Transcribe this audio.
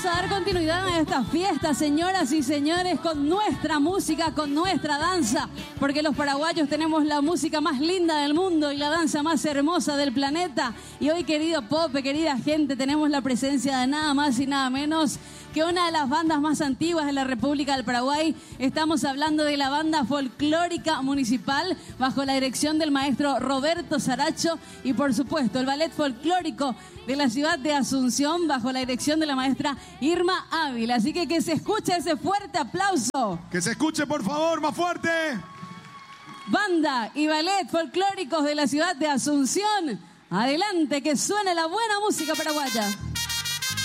vamos a dar continuidad a esta fiesta, señoras y señores, con nuestra música, con nuestra danza, porque los paraguayos tenemos la música más linda del mundo y la danza más hermosa del planeta. Y hoy, querido Pope, querida gente, tenemos la presencia de nada más y nada menos que una de las bandas más antiguas de la República del Paraguay. Estamos hablando de la banda folclórica municipal bajo la dirección del maestro Roberto Saracho y, por supuesto, el ballet folclórico de la ciudad de Asunción bajo la dirección de la maestra Irma Ávila. Así que se escuche ese fuerte aplauso. Que se escuche, por favor, más fuerte. Banda y ballet folclóricos de la ciudad de Asunción. Adelante, que suene la buena música paraguaya.